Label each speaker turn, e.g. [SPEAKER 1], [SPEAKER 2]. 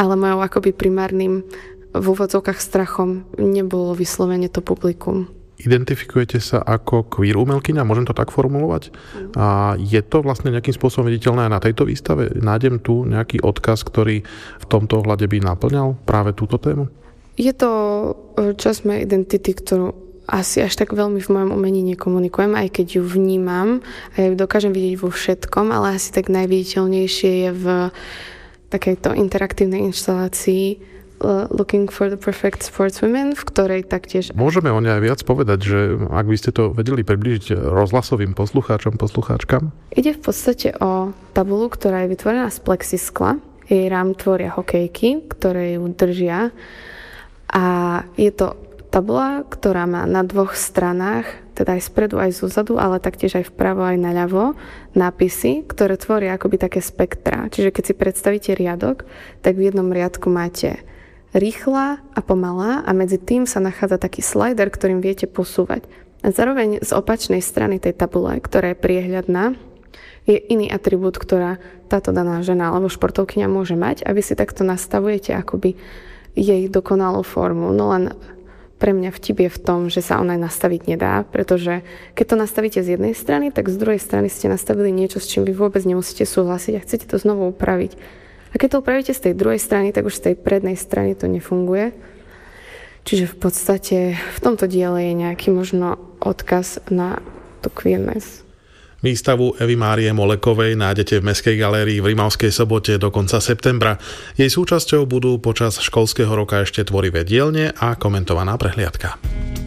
[SPEAKER 1] ale mojou akoby primárnym v úvodzovkách strachom nebolo vyslovene to publikum.
[SPEAKER 2] Identifikujete sa ako queer umelkyňa, môžem to tak formulovať? A je to vlastne nejakým spôsobom viditeľné aj na tejto výstave? Nájdem tu nejaký odkaz, ktorý v tomto ohľade by naplňal práve túto tému?
[SPEAKER 1] Je to časť mojej identity, ktorú asi až tak veľmi v mojom umení nekomunikujem, aj keď ju vnímam a ja ju dokážem vidieť vo všetkom, ale asi tak najviditeľnejšie je v takejto interaktívnej inštalácii Looking for the Perfect Sportswomen, v ktorej taktiež...
[SPEAKER 2] Môžeme o nej aj viac povedať, že ak by ste to vedeli priblížiť rozhlasovým poslucháčom, poslucháčkam?
[SPEAKER 1] Ide v podstate o tabulu, ktorá je vytvorená z plexiskla. Jej rám tvoria hokejky, ktoré ju držia. A je to tabula, ktorá má na dvoch stranách, teda aj spredu, aj zozadu, ale taktiež aj vpravo, aj naľavo, nápisy, ktoré tvoria akoby také spektra. Čiže keď si predstavíte riadok, tak v jednom riadku máte rýchla a pomalá a medzi tým sa nachádza taký slider, ktorým viete posúvať. A zároveň z opačnej strany tej tabule, ktorá je priehľadná, je iný atribút, ktorá táto daná žena alebo športovkyňa môže mať a vy si takto nastavujete akoby jej dokonalú formu. No len pre mňa vtip je v tom, že sa ona nastaviť nedá, pretože keď to nastavíte z jednej strany, tak z druhej strany ste nastavili niečo, s čím vy vôbec nemusíte súhlasiť a chcete to znovu upraviť. A keď to upravíte z tej druhej strany, tak už z tej prednej strany to nefunguje. Čiže v podstate v tomto diele je nejaký možno odkaz na tú queerness.
[SPEAKER 2] Výstavu Evy Márie Molekovej nájdete v Mestskej galérii v Rimavskej Sobote do konca septembra. Jej súčasťou budú počas školského roka ešte tvorivé dielne a komentovaná prehliadka.